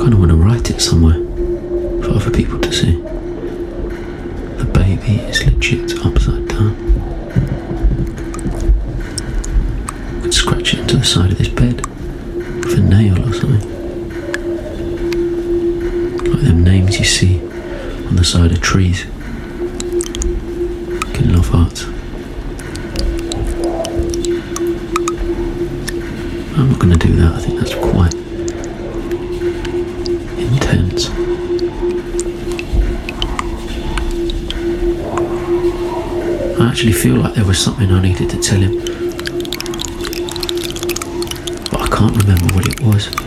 kind of want to write it somewhere for other people to see. The baby is legit upside down. I could scratch it into the side of this bed with a nail or something. Like them names you see on the side of trees. Fucking love art. I'm not going to do that. I think that's quite intense. I actually feel like there was something I needed to tell him, but I can't remember what it was.